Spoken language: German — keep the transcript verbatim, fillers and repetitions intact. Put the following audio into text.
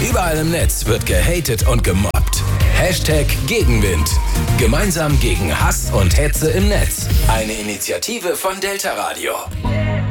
Überall im Netz wird gehatet und gemobbt. Hashtag Gegenwind. Gemeinsam gegen Hass und Hetze im Netz. Eine Initiative von Delta Radio.